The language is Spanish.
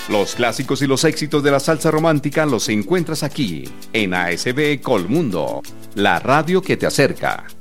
Los clásicos y los éxitos de la salsa romántica los encuentras aquí, en ASB Colmundo, la radio que te acerca.